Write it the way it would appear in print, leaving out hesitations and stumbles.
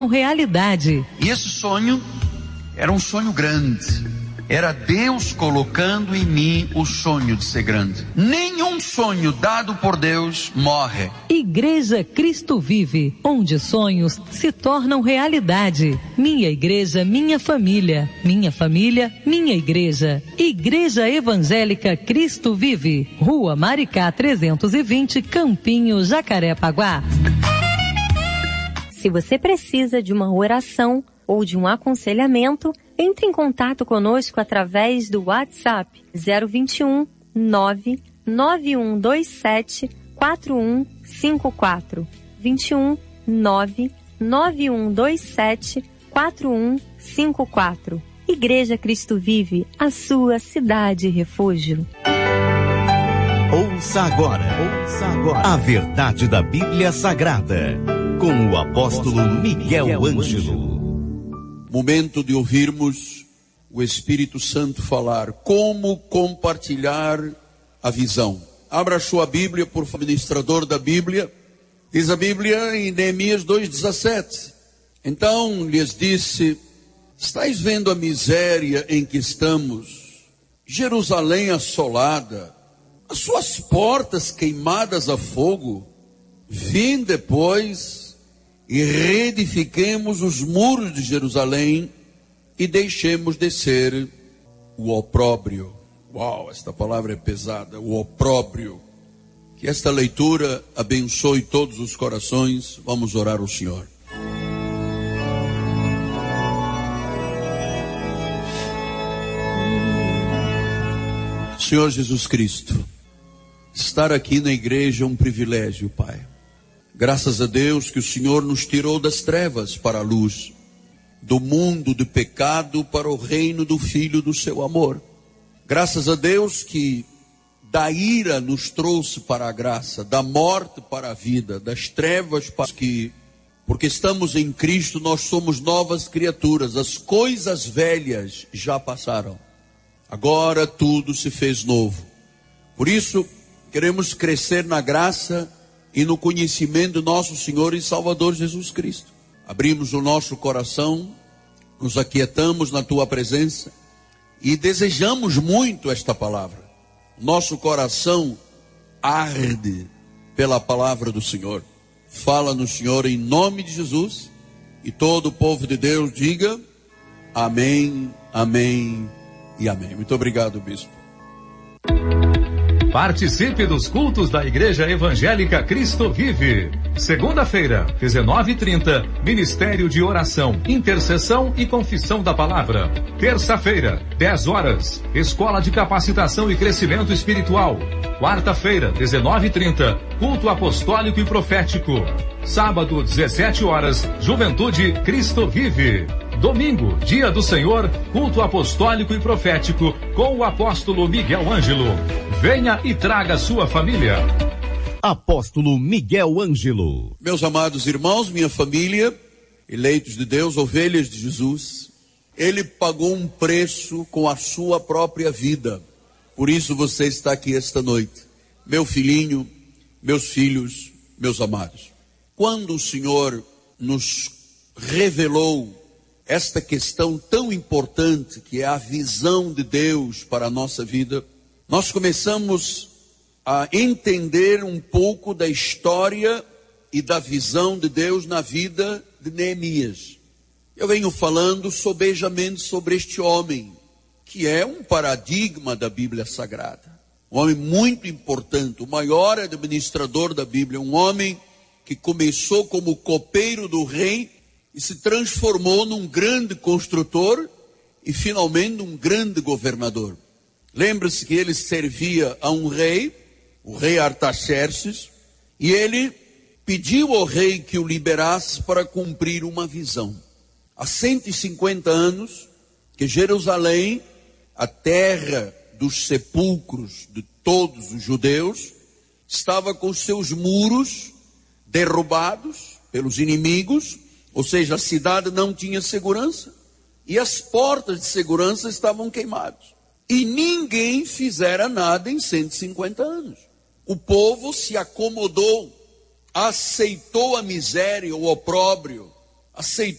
realidade. E esse sonho era um sonho grande. Era Deus colocando em mim o sonho de ser grande. Nenhum sonho dado por Deus morre. Igreja Cristo Vive, onde sonhos se tornam realidade. Minha igreja, minha família. Minha família, minha igreja. Igreja Evangélica Cristo Vive. Rua Maricá 320, Campinho, Jacarepaguá. Se você precisa de uma oração ou de um aconselhamento, entre em contato conosco através do WhatsApp 021 99127 4154. 21 99127 4154. Igreja Cristo Vive, a sua cidade refúgio. Ouça agora a verdade da Bíblia Sagrada, com o apóstolo Miguel Ângelo. Momento de ouvirmos o Espírito Santo falar. Como compartilhar a visão. Abra a sua Bíblia, por favor, administrador da Bíblia. Diz a Bíblia em Neemias 2,17. Então lhes disse: estáis vendo a miséria em que estamos? Jerusalém assolada, as suas portas queimadas a fogo. Vinde, pois, e reedifiquemos os muros de Jerusalém e deixemos descer o opróbrio. Uau, esta palavra é pesada, o opróbrio. Que esta leitura abençoe todos os corações. Vamos orar ao Senhor. Senhor Jesus Cristo, estar aqui na igreja é um privilégio, Pai. Graças a Deus que o Senhor nos tirou das trevas para a luz, do mundo de pecado para o reino do Filho do seu amor. Graças a Deus que da ira nos trouxe para a graça, da morte para a vida, das trevas para que, porque estamos em Cristo, nós somos novas criaturas. As coisas velhas já passaram, agora tudo se fez novo. Por isso queremos crescer na graça e no conhecimento do nosso Senhor e Salvador Jesus Cristo. Abrimos o nosso coração, nos aquietamos na Tua presença e desejamos muito esta palavra. Nosso coração arde pela palavra do Senhor. Fala-nos, Senhor, em nome de Jesus. E todo o povo de Deus diga amém, amém e amém. Muito obrigado, bispo. Participe dos cultos da Igreja Evangélica Cristo Vive. Segunda-feira, 19h30, Ministério de Oração, Intercessão e Confissão da Palavra. Terça-feira, 10 horas, Escola de Capacitação e Crescimento Espiritual. Quarta-feira, 19h30, Culto Apostólico e Profético. Sábado, 17 horas, Juventude Cristo Vive. Domingo, Dia do Senhor, Culto Apostólico e Profético, com o apóstolo Miguel Ângelo. Venha e traga sua família. Apóstolo Miguel Ângelo. Meus amados irmãos, minha família, eleitos de Deus, ovelhas de Jesus, Ele pagou um preço com a sua própria vida. Por isso você está aqui esta noite. Meu filhinho, meus filhos, meus amados. Quando o Senhor nos revelou esta questão tão importante que é a visão de Deus para a nossa vida, nós começamos a entender um pouco da história e da visão de Deus na vida de Neemias. Eu venho falando sobejamente sobre este homem, que é um paradigma da Bíblia Sagrada. Um homem muito importante, o maior administrador da Bíblia, um homem que começou como copeiro do rei e se transformou num grande construtor e finalmente um grande governador. Lembre-se que ele servia a um rei, o rei Artaxerxes, e ele pediu ao rei que o liberasse para cumprir uma visão. Há 150 anos que Jerusalém, a terra dos sepulcros de todos os judeus, estava com seus muros derrubados pelos inimigos, ou seja, a cidade não tinha segurança e as portas de segurança estavam queimadas. E ninguém fizera nada em 150 anos. O povo se acomodou, aceitou a miséria, o opróbrio, aceitou